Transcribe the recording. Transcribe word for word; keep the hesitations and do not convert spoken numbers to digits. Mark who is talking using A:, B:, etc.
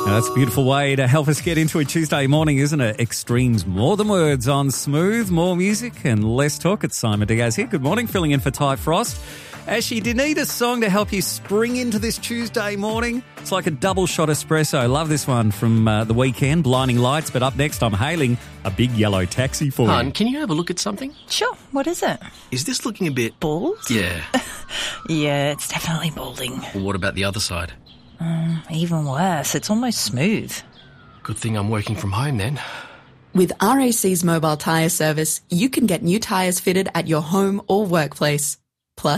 A: That's a beautiful way to help us get into a Tuesday morning, isn't it? Extremes, more than words on Smooth, more music and less talk. It's Simon Diaz here. Good morning, filling in for Ty Frost. Ashley, do you need a song to help you spring into this Tuesday morning? It's like a double shot espresso. Love this one from uh, The Weeknd, Blinding Lights. But up next, I'm hailing a big yellow taxi for
B: Hun,
A: you.
B: can you have a look at something?
C: Sure. What is it?
B: Is this looking a bit...
C: Bald?
B: Yeah.
C: Yeah, it's definitely balding.
B: Well, what about the other side?
C: Um, even worse. It's almost smooth.
B: Good thing I'm working from home then.
D: With R A C's mobile tyre service, you can get new tyres fitted at your home or workplace.